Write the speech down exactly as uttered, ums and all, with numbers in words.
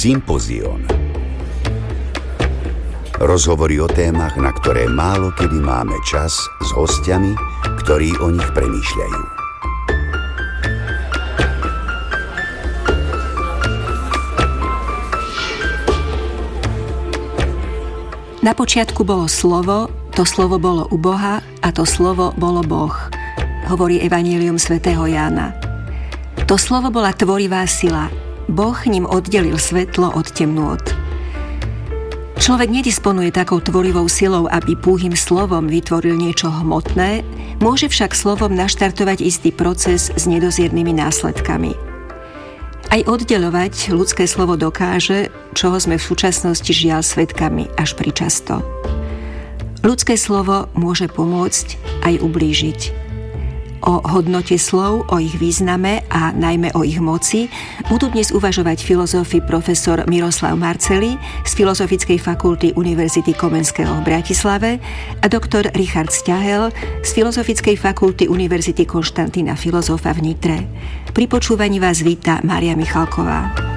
Sympozión. Rozhovory o témach, na ktoré málo kedy máme čas, s hostiami, ktorí o nich premýšľajú. Na počiatku bolo slovo, to slovo bolo u Boha a to slovo bolo Boh, hovorí Evanjelium svätého Jána. To slovo bola tvorivá sila. Boh ním oddelil svetlo od temnôt. Človek nedisponuje takou tvorivou silou, aby púhym slovom vytvoril niečo hmotné, môže však slovom naštartovať istý proces s nedoziernými následkami. Aj oddeľovať ľudské slovo dokáže, čoho sme v súčasnosti žiaľ svedkami až pričasto. Ľudské slovo môže pomôcť aj ublížiť. O hodnote slov, o ich význame a najmä o ich moci budú dnes uvažovať filozofi profesor Miroslav Marceli z Filozofickej fakulty Univerzity Komenského v Bratislave a doktor Richard Sťahel z Filozofickej fakulty Univerzity Konštantína Filozofa v Nitre. Pri počúvaní vás víta Mária Michalková.